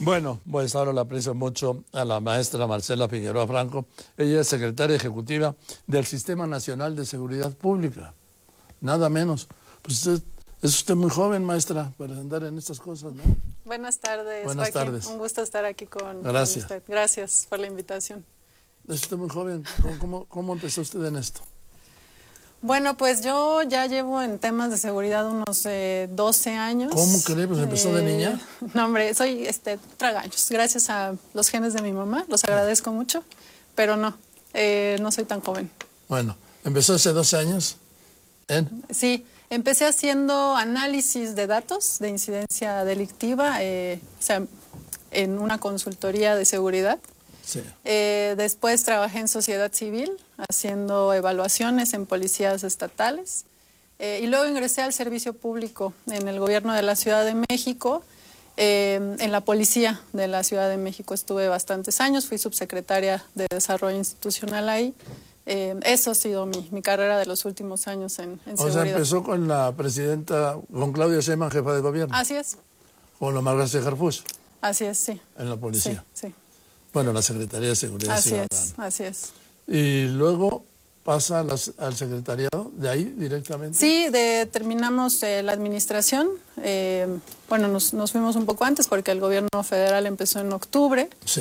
Bueno, pues ahora le aprecio mucho a la maestra Marcela Figueroa Franco. Ella es secretaria ejecutiva del Sistema Nacional de Seguridad Pública. Nada menos. Pues es usted muy joven, maestra, para andar en estas cosas, ¿no? Buenas tardes, Buenas Joaquín. tardes. Un gusto estar aquí con Gracias. usted. Gracias por la invitación. Es usted muy joven. ¿Cómo empezó usted en esto? Bueno, pues yo ya llevo en temas de seguridad unos 12 años. ¿Cómo cree? Pues empezó de niña. No, hombre, soy tragaños. Gracias a los genes de mi mamá, los agradezco mucho, pero no soy tan joven. Bueno, empezó hace 12 años. Sí, empecé haciendo análisis de datos de incidencia delictiva, o sea, en una consultoría de seguridad. Sí. Después trabajé en sociedad civil, haciendo evaluaciones en policías estatales. Y luego ingresé al servicio público en el gobierno de la Ciudad de México. En la policía de la Ciudad de México estuve bastantes años, fui subsecretaria de Desarrollo Institucional ahí. Eso ha sido mi carrera de los últimos años en seguridad. O sea, empezó con la presidenta, con Claudia Sheinbaum, jefa de gobierno. Así es. Con Omar García Harfuch. Así es, sí. En la policía. Sí, sí. Bueno, la Secretaría de Seguridad Ciudadana. Así es. Y luego pasa al secretariado, de ahí directamente. Sí, terminamos la administración. Bueno, nos fuimos un poco antes porque el gobierno federal empezó en octubre. Sí.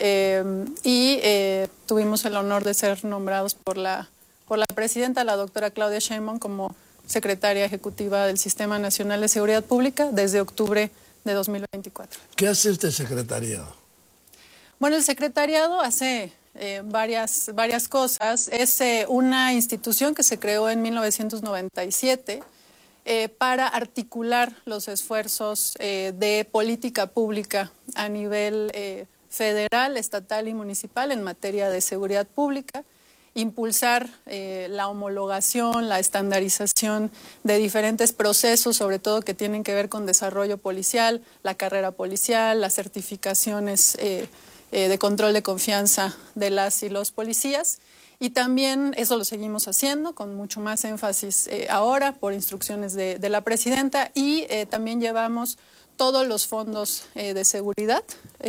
Tuvimos el honor de ser nombrados por la presidenta, la doctora Claudia Sheinbaum, como secretaria ejecutiva del Sistema Nacional de Seguridad Pública desde octubre de 2024. ¿Qué hace este secretariado? Bueno, el secretariado hace varias cosas. Es una institución que se creó en 1997 para articular los esfuerzos de política pública a nivel federal, estatal y municipal en materia de seguridad pública, impulsar la homologación, la estandarización de diferentes procesos, sobre todo que tienen que ver con desarrollo policial, la carrera policial, las certificaciones de control de confianza de las y los policías. Y también eso lo seguimos haciendo con mucho más énfasis ahora por instrucciones de la presidenta, y también llevamos todos los fondos de seguridad,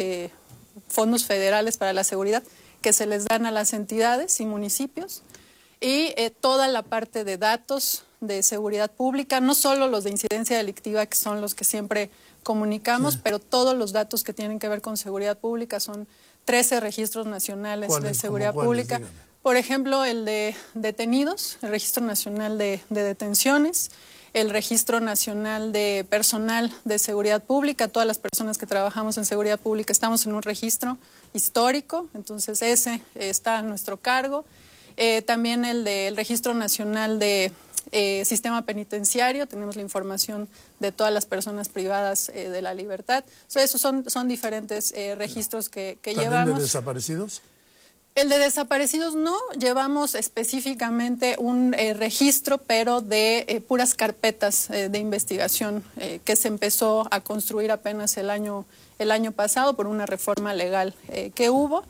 fondos federales para la seguridad que se les dan a las entidades y municipios, y toda la parte de datos de seguridad pública, no solo los de incidencia delictiva, que son los que siempre comunicamos, pero todos los datos que tienen que ver con seguridad pública. Son 13 registros nacionales de seguridad pública. Dígame. Por ejemplo, el de detenidos, el Registro Nacional de Detenciones, el Registro Nacional de Personal de Seguridad Pública. Todas las personas que trabajamos en seguridad pública estamos en un registro histórico, entonces ese está a nuestro cargo. También el del Registro Nacional de Sistema Penitenciario, tenemos la información de todas las personas privadas de la libertad. Esos son diferentes registros que llevamos. ¿También de desaparecidos? El de desaparecidos no, llevamos específicamente un registro, pero de puras carpetas de investigación que se empezó a construir apenas el año pasado por una reforma legal que hubo.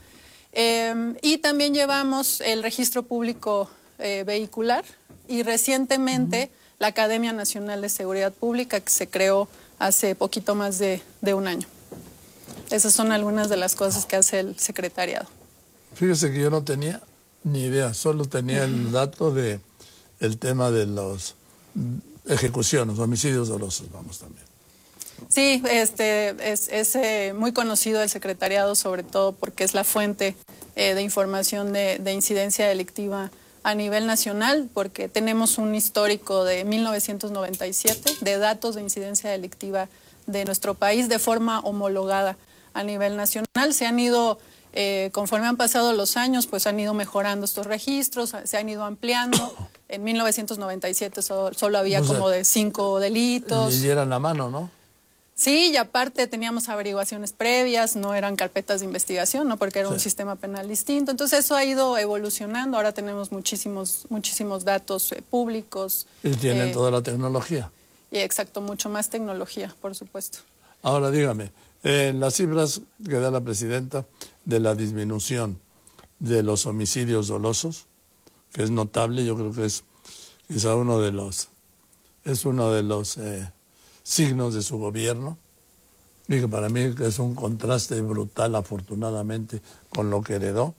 Y también llevamos el registro público vehicular, y recientemente la Academia Nacional de Seguridad Pública, que se creó hace poquito más de un año. Esas son algunas de las cosas que hace el secretariado. Fíjese que yo no tenía ni idea, solo tenía el dato de el tema de las ejecuciones, homicidios dolosos, vamos también. Sí, es muy conocido el secretariado, sobre todo porque es la fuente de información de incidencia delictiva a nivel nacional, porque tenemos un histórico de 1997 de datos de incidencia delictiva de nuestro país de forma homologada a nivel nacional. Se han ido, conforme han pasado los años, pues han ido mejorando estos registros, se han ido ampliando. En 1997 solo había como de 5 delitos. Y eran a mano, ¿no? Sí, y aparte teníamos averiguaciones previas, no eran carpetas de investigación, ¿no? Porque era un sistema penal distinto. Entonces eso ha ido evolucionando, ahora tenemos muchísimos datos públicos. Y tienen toda la tecnología. Y exacto, mucho más tecnología, por supuesto. Ahora dígame, en las cifras que da la presidenta de la disminución de los homicidios dolosos, que es notable, yo creo que es quizá uno de los signos de su gobierno, y que para mí es un contraste brutal, afortunadamente, con lo que heredó,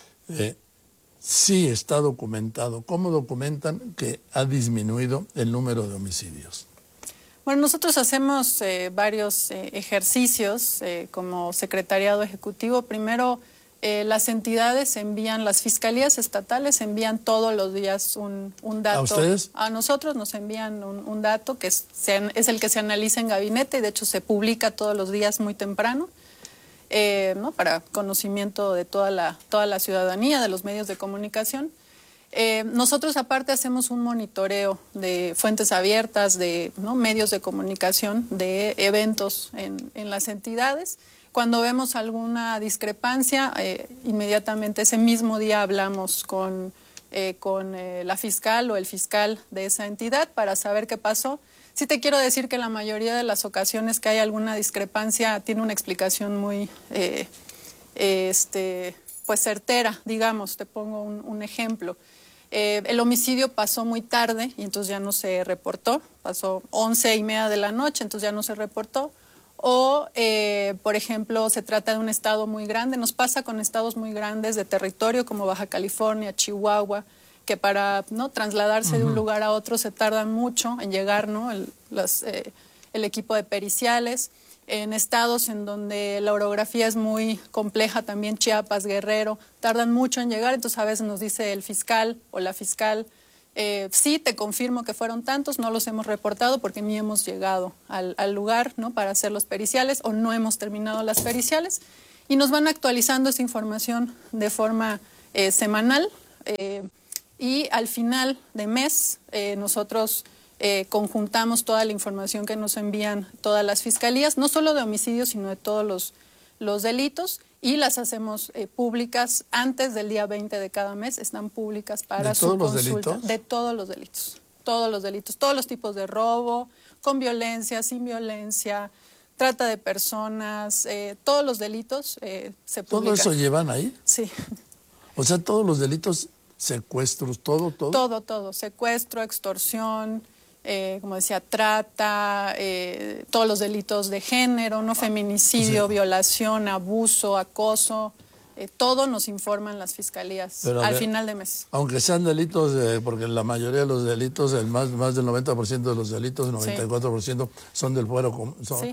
sí está documentado. ¿Cómo documentan que ha disminuido el número de homicidios? Bueno, nosotros hacemos varios ejercicios como secretariado ejecutivo. Primero, las entidades envían, las fiscalías estatales envían todos los días un dato. ¿A ustedes? A nosotros nos envían un dato que es el que se analiza en gabinete y de hecho se publica todos los días muy temprano, ¿no? Para conocimiento de toda la ciudadanía, de los medios de comunicación. Nosotros aparte hacemos un monitoreo de fuentes abiertas, de medios de comunicación, de eventos en las entidades. Cuando vemos alguna discrepancia, inmediatamente ese mismo día hablamos con la fiscal o el fiscal de esa entidad para saber qué pasó. Sí te quiero decir que la mayoría de las ocasiones que hay alguna discrepancia tiene una explicación muy pues certera, digamos. Te pongo un ejemplo. El homicidio pasó muy tarde y entonces ya no se reportó, pasó 11:30 de la noche, entonces ya no se reportó. O, por ejemplo, se trata de un estado muy grande, nos pasa con estados muy grandes de territorio como Baja California, Chihuahua, que para trasladarse de un lugar a otro se tardan mucho en llegar, ¿no? el equipo de periciales. En estados en donde la orografía es muy compleja, también Chiapas, Guerrero, tardan mucho en llegar, entonces a veces nos dice el fiscal o la fiscal, sí, te confirmo que fueron tantos, no los hemos reportado porque ni hemos llegado al lugar, ¿no? Para hacer los periciales o no hemos terminado las periciales y nos van actualizando esa información de forma semanal y al final de mes nosotros conjuntamos toda la información que nos envían todas las fiscalías, no solo de homicidios, sino de todos los delitos, y las hacemos públicas antes del día 20 de cada mes, están públicas para su consulta. ¿De todos los delitos? De todos los delitos, todos los tipos de robo, con violencia, sin violencia, trata de personas, todos los delitos se publican. ¿Todo eso llevan ahí? Sí. O sea, todos los delitos, secuestros, todo. Todo, secuestro, extorsión, como decía, trata, todos los delitos de género, no feminicidio, sí, violación, abuso, acoso, todo nos informan las fiscalías al final de mes. Aunque sean delitos, porque la mayoría de los delitos, más del 90% de los delitos, el 94% sí, son del fuero común. Sí,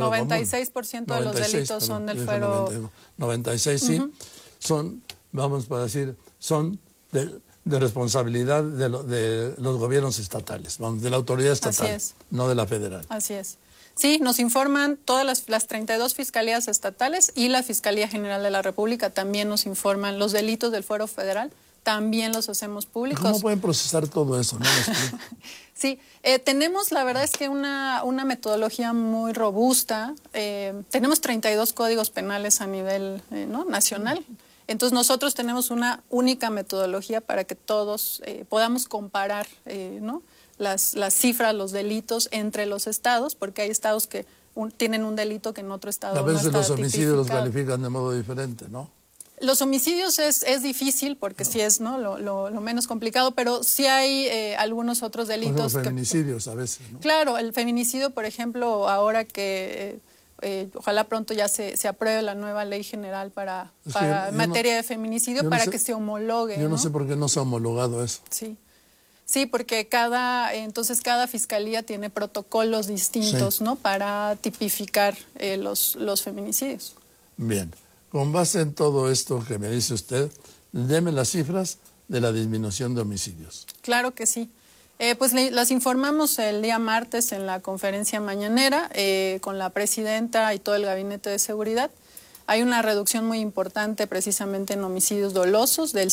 96% de los delitos son del fuero. 96, sí, son, vamos para decir, son de responsabilidad de los gobiernos estatales, de la autoridad estatal, no de la federal. Así es. Sí, nos informan todas las 32 fiscalías estatales y la Fiscalía General de la República también nos informan los delitos del fuero federal, también los hacemos públicos. ¿Cómo pueden procesar todo eso? ¿No? Sí, tenemos, la verdad es que una metodología muy robusta. Tenemos 32 códigos penales a nivel nacional. Entonces nosotros tenemos una única metodología para que todos podamos comparar las cifras, los delitos entre los estados, porque hay estados que tienen un delito que en otro estado no está tipificado. A veces los homicidios los califican de modo diferente, ¿no? Los homicidios es difícil porque sí es lo menos complicado, pero sí hay algunos otros delitos. Los feminicidios a veces, ¿no? Claro, el feminicidio, por ejemplo, ahora que ojalá pronto ya se apruebe la nueva ley general para materia de feminicidio para que se homologue. Yo no sé por qué no se ha homologado eso. Sí, porque cada fiscalía tiene protocolos distintos, sí, ¿no? Para tipificar los feminicidios. Bien, con base en todo esto que me dice usted, deme las cifras de la disminución de homicidios. Claro que sí. Pues las informamos el día martes en la conferencia mañanera con la presidenta y todo el gabinete de seguridad. Hay una reducción muy importante precisamente en homicidios dolosos del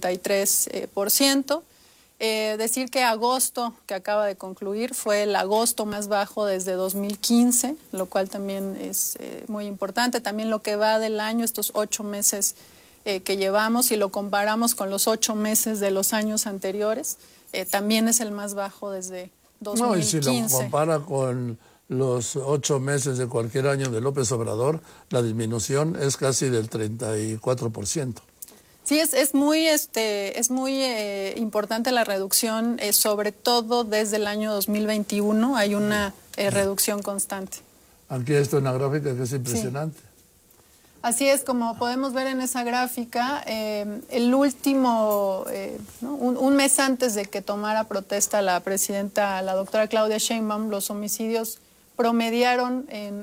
53%. Decir que agosto, que acaba de concluir, fue el agosto más bajo desde 2015, lo cual también es muy importante. También lo que va del año, estos 8 meses que llevamos, si lo comparamos con los 8 meses de los años anteriores, también es el más bajo desde 2015. No, y si lo compara con los 8 meses de cualquier año de López Obrador, la disminución es casi del 34%. Sí, es muy importante la reducción, sobre todo desde el año 2021 hay una reducción constante. Aquí está una gráfica que es impresionante. Sí. Así es, como podemos ver en esa gráfica, el último, ¿no? un mes antes de que tomara protesta la presidenta, la doctora Claudia Sheinbaum, los homicidios promediaron en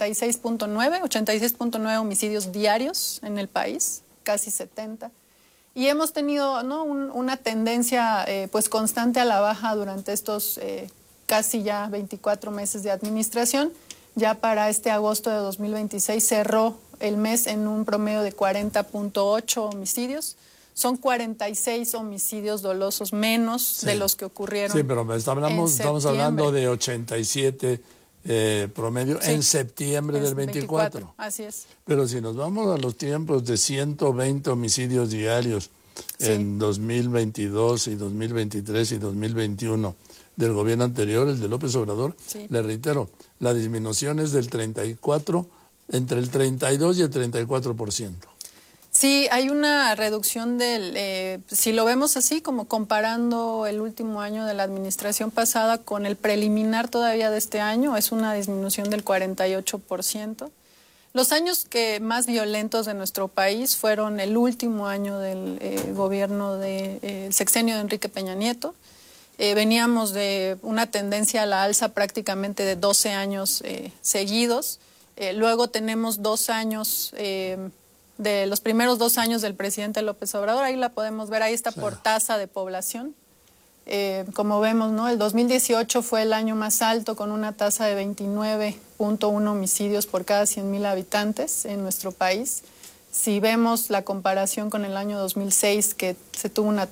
86.9 homicidios diarios en el país, casi 70. Y hemos tenido, ¿no? una tendencia pues constante a la baja durante estos casi ya 24 meses de administración. Ya para este agosto de 2026 cerró el mes en un promedio de 40.8 homicidios. Son 46 homicidios dolosos menos de los que ocurrieron. Sí, pero estamos hablando de 87 promedio en septiembre del 24. Así es. Pero si nos vamos a los tiempos de 120 homicidios diarios en 2022 y 2023 y 2021 del gobierno anterior, el de López Obrador, le reitero, la disminución es del 34, entre el 32 y el 34%. Sí, hay una reducción del, si lo vemos así, como comparando el último año de la administración pasada con el preliminar todavía de este año, es una disminución del 48%. Los años más violentos de nuestro país fueron el último año del gobierno del sexenio de Enrique Peña Nieto. Veníamos de una tendencia a la alza prácticamente de 12 años seguidos. Luego tenemos 2 años, de los primeros 2 años del presidente López Obrador, ahí la podemos ver, ahí está por tasa de población. Como vemos, ¿no? El 2018 fue el año más alto con una tasa de 29.1 homicidios por cada 100,000 habitantes en nuestro país. Si vemos la comparación con el año 2006, que se tuvo una